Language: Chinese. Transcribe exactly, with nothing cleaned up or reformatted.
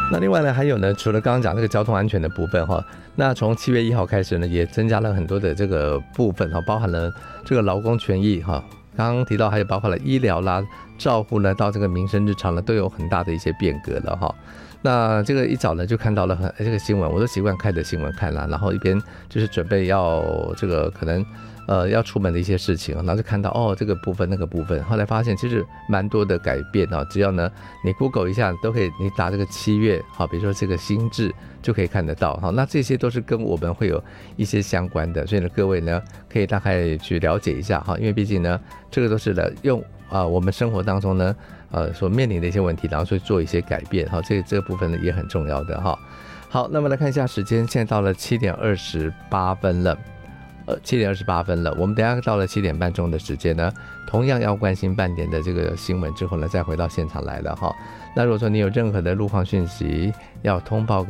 那另外呢，还有呢，除了刚刚讲这个交通安全的部分哈，那从七月一号开始呢，也增加了很多的这个部分哈，包含了这个劳工权益哈，刚刚提到还有包括了医疗啦、照护呢，到这个民生日常呢，都有很大的一些变革了哈。那这个一早呢就看到了很这个新闻，我都习惯开着新闻看啦，然后一边就是准备要这个可能呃要出门的一些事情，然后就看到哦这个部分那个部分，后来发现其实蛮多的改变啊，只要呢你 Google 一下都可以，你打这个七月好，比如说这个新制就可以看得到哈，那这些都是跟我们会有一些相关的，所以呢各位呢可以大概去了解一下哈，因为毕竟呢这个都是呢用啊、呃、我们生活当中呢呃所面临的一些问题，然后去做一些改变哈，这个这个部分呢也很重要的哈。好，那么来看一下时间，现在到了七点二十八分了。呃，七点二十八分了，我们等一下到了七点半钟的时间呢，同样要关心半点的这个新闻之后呢，再回到现场来了哈。那如果说你有任何的路况讯息要通报